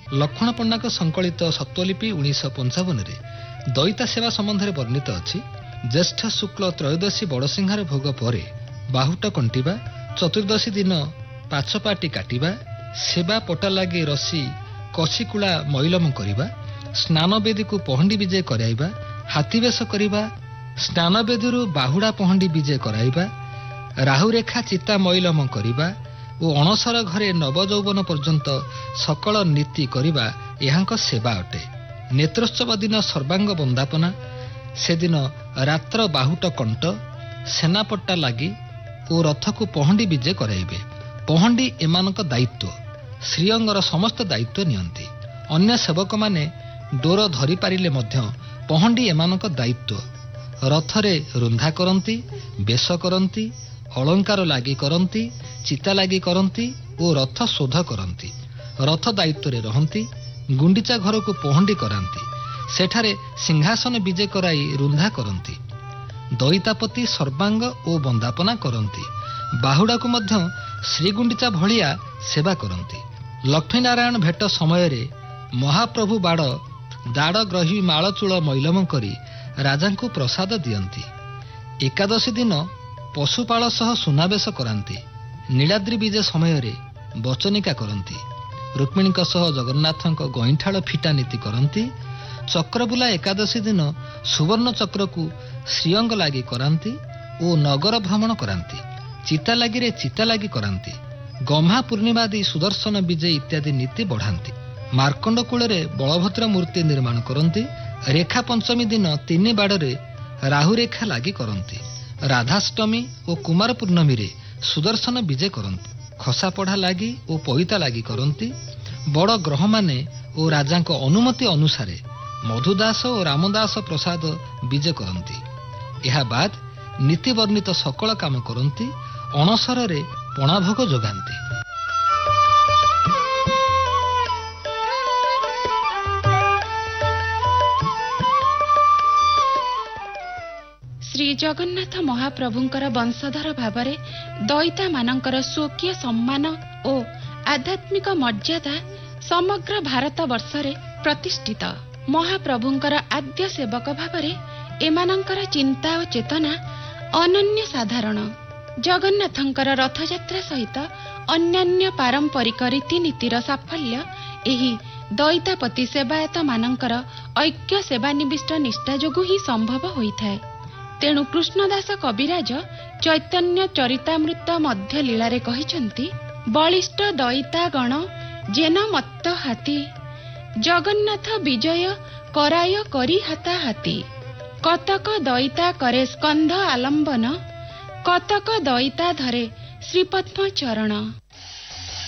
लक्ष्मण पंडा संकलित सत्वलिपि 1955 दयिता सेवा संबंध में वर्णित अछि। ज्येष्ठ शुक्ल त्रयोदशी बड़सिंहार भोग पर बाहुट कंटिबा, चतुर्दशी दिन पाछपाटी काटिबा, सेवा पटा लगे रसी कषिकुला मैलम करिबा, स्नान बेदी को पहंडी विजय कराइबा, हाथीवेश करिबा, स्नान बेदी बाहुड़ा पहंडी विजय कराइबा, राहुरेखा चिता मैलम करिबा और अणसर घरे नवजौवन पर्यंत सकल नीति करिबा एहांक सेवा अटे। नेत्रोत्सव दिन सर्वांग बंदापना, से दिन रात्र बाहुट कंट, सेनापट्टा लगी और रथ को पहंडी विजय कराइबे। पहंडी एमानक दायित्व, श्रीअंगर समस्त दायित्व नियंती। अन्य सेवक माने डोर धरी पारिले मध्य पहंडी एमानक दायित्व। रथरे रुंधा करंती, बेश करंती, अलंकार लागी करंती, चिता लागी करंती और रथ शोध करंती। रथ दायित्व रे रहंती। गुंडीचा घर को पहंडी करांती, सेठारे सिंहासन विजय कराई रुंधा करंती। दयितापति सर्वांग और बंदापना करंती। बाहुड़ा को मध्य श्रीगुंडीचा भलिया सेवा करंती। लक्ष्मीनारायण भेट समय रे महाप्रभु बाड़ दाड़ ग्रही मालचूल मैलम करी राजा को प्रसाद दियंती। एकादशी दिन पशुपाल सह सुनावेश करांती। नीलाद्री विजय समय रे बचनिका करंती। रुक्मिणी सह जगन्नाथ गईठाल फिटा नीति करंती। चक्रबुला एकादशी दिन सुवर्ण चक्र को श्रीअंग लागी करांती और नगर भ्रमण करांती। चिता लागी रे चिता लागी करांती। गम्हा पूर्णिमा दी सुदर्शन विजय इत्यादि नीति बढ़ांती। मार्कंड कूल रे बलभद्र मूर्ति निर्माण करंती। रेखा पंचमी दिन 3 बाड़े राहुरेखा लागी करंती। राधाष्टमी और कुमार पूर्णमी रे सुदर्शन विजय करंती। खसा पढ़ा लागी और पईता लागी करंती। बड़ ग्रह माने और राजा अनुमति अनुसारे मधुदास और रामदास प्रसाद विजय करंती। यह बाद नीति वर्णित सकल काम करंती। अणसर रे पणाभोग जोगांती। श्री जगन्नाथ महाप्रभुंकर वंशधर भावरे दयिता मानकर स्वकीय सम्मान और आध्यात्मिक मर्यादा समग्र भारत वर्षरे प्रतिष्ठित। महाप्रभुंकर आद्य सेवक भावरे एमानंकर चिंता और चेतना अनन्य साधारण। जगन्नाथंकर रथयात्रा सहित अन्यान्य पारंपरिक रीतिनीतिर साफल्य एही दयितापति सेवायत मानंकर ऐक्य सेवानिविष्ट निष्ठा जोगु ही संभव होइथाय। तेणु कृष्णदास कविराज चैतन्य चरितामृत मध्य लीलारे कहिछंती, बलिष्ठ दयिता गण जेन मत्त हाथी, जगन्नाथ विजय कराय करी हाता हाथी। कतक दयिता करे स्कंध आलंबन, कतक दयिता धरे श्रीपद्म चरण।